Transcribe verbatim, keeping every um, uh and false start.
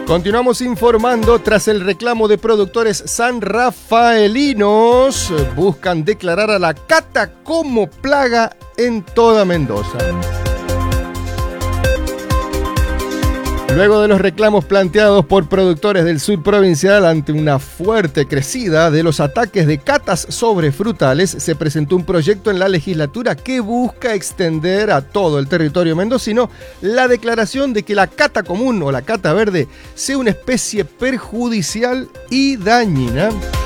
Continuamos informando. Tras el reclamo de productores sanrafaelinos, buscan declarar a la cata como plaga en toda Mendoza. Luego de los reclamos planteados por productores del sur provincial ante una fuerte crecida de los ataques de catas sobre frutales, se presentó un proyecto en la legislatura que busca extender a todo el territorio mendocino la declaración de que la cata común o la cata verde sea una especie perjudicial y dañina.